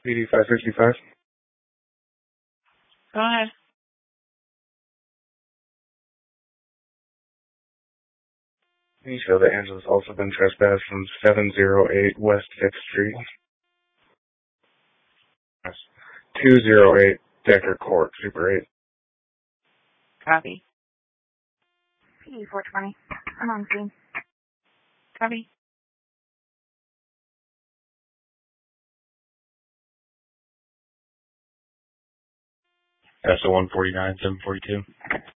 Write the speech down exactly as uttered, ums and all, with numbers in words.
P D five fifty-five. Go ahead. You show that Angela's also been trespassed from seven oh eight West fifth Street. That's two oh eight Decker Court, Super eight. Copy. P D four twenty. I'm on scene. Copy. S O one forty-nine, seven forty-two.